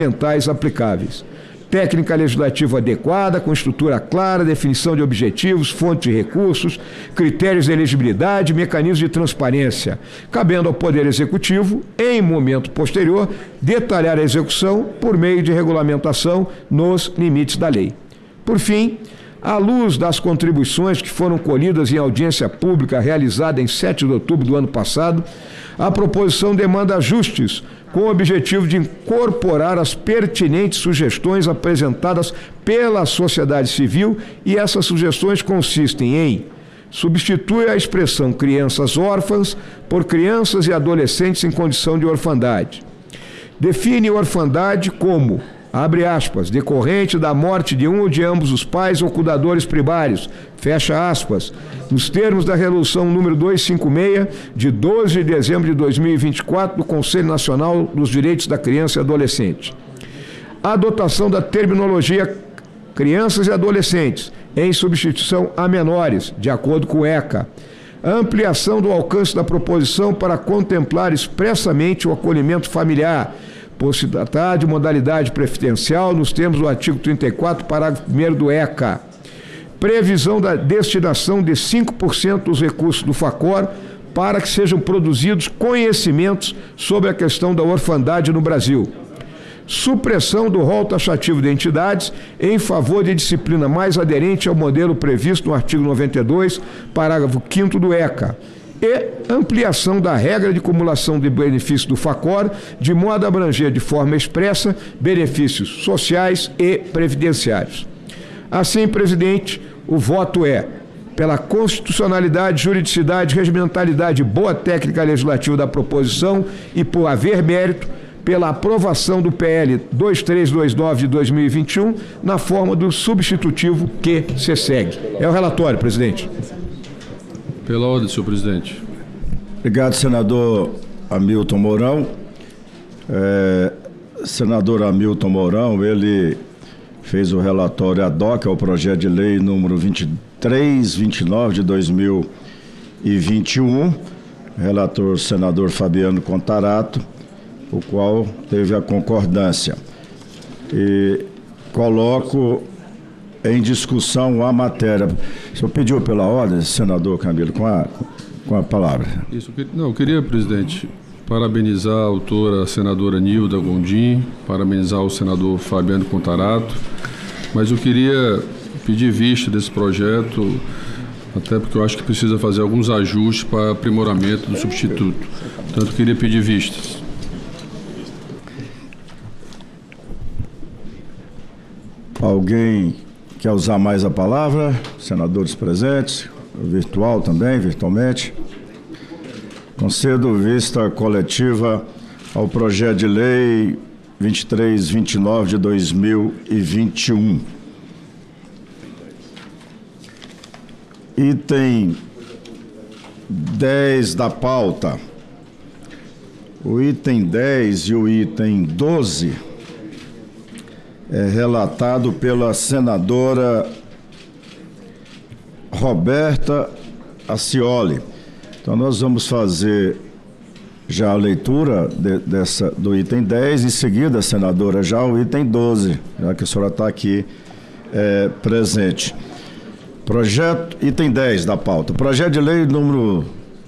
ambientais aplicáveis. Técnica legislativa adequada, com estrutura clara, definição de objetivos, fonte de recursos, critérios de elegibilidade, mecanismos de transparência, cabendo ao Poder Executivo, em momento posterior, detalhar a execução por meio de regulamentação nos limites da lei. Por fim, à luz das contribuições que foram colhidas em audiência pública realizada em 7 de outubro do ano passado, a proposição demanda ajustes com o objetivo de incorporar as pertinentes sugestões apresentadas pela sociedade civil, e essas sugestões consistem em substituir a expressão crianças órfãs por crianças e adolescentes em condição de orfandade. Define orfandade como, abre aspas, decorrente da morte de um ou de ambos os pais ou cuidadores primários, fecha aspas, nos termos da Resolução número 256, de 12 de dezembro de 2024, do Conselho Nacional dos Direitos da Criança e Adolescente. A adotação da terminologia crianças e adolescentes, em substituição a menores, de acordo com o ECA. A ampliação do alcance da proposição para contemplar expressamente o acolhimento familiar, por se tratar de modalidade preferencial nos termos do artigo 34, parágrafo 1º do ECA. Previsão da destinação de 5% dos recursos do FACOR para que sejam produzidos conhecimentos sobre a questão da orfandade no Brasil. Supressão do rol taxativo de entidades em favor de disciplina mais aderente ao modelo previsto no artigo 92, parágrafo 5º do ECA. E ampliação da regra de acumulação de benefícios do FACOR, de modo a abranger de forma expressa benefícios sociais e previdenciários. Assim, presidente, o voto é pela constitucionalidade, juridicidade, regimentalidade e boa técnica legislativa da proposição e, por haver mérito, pela aprovação do PL 2329 de 2021 na forma do substitutivo que se segue. É o relatório, presidente. Pela ordem, senhor presidente. Obrigado, senador Hamilton Mourão. Senador Hamilton Mourão, ele fez o relatório ad hoc ao projeto de lei número 2329 de 2021, relator senador Fabiano Contarato, o qual teve a concordância. E coloco em discussão a matéria. O senhor pediu pela ordem, senador Camilo, com a palavra. Isso, eu queria, presidente, parabenizar a autora, a senadora Nilda Gondim, parabenizar o senador Fabiano Contarato, mas eu queria pedir vista desse projeto, até porque eu acho que precisa fazer alguns ajustes para aprimoramento do substituto. Portanto, eu queria pedir vistas. Alguém quer usar mais a palavra? Senadores presentes, virtual também, virtualmente. Concedo vista coletiva ao projeto de lei 2329 de 2021. Item 10 da pauta. O item 10 e o item 12 é relatado pela senadora Roberta Acioli. Então, nós vamos fazer já a leitura do item 10, em seguida, senadora, já o item 12, já que a senhora está aqui presente. Item 10 da pauta. Projeto de lei número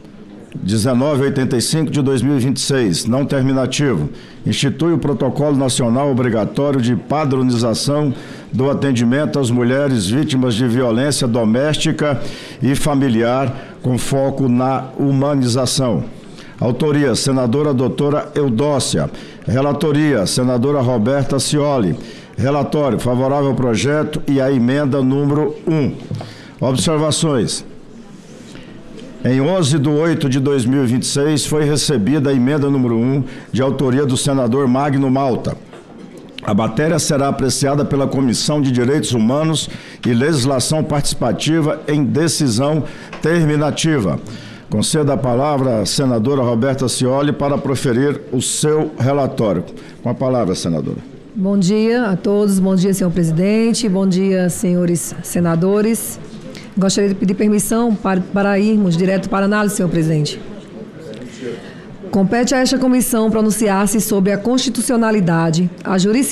1985 de 2026, não terminativo, institui o Protocolo Nacional Obrigatório de Padronização do Atendimento às Mulheres Vítimas de Violência Doméstica e Familiar, com foco na humanização. Autoria, senadora doutora Eudócia. Relatoria, senadora Roberta Acioli. Relatório, favorável ao projeto e à emenda número 1. Observações. Em 11 de 8 de 2026, foi recebida a emenda número 1, de autoria do senador Magno Malta. A matéria será apreciada pela Comissão de Direitos Humanos e Legislação Participativa em decisão terminativa. Conceda a palavra à senadora Roberta Acioli para proferir o seu relatório. Com a palavra, senadora. Bom dia a todos, bom dia, senhor presidente, bom dia, senhores senadores. Gostaria de pedir permissão para irmos direto para a análise, senhor presidente. Compete a esta comissão pronunciar-se sobre a constitucionalidade, a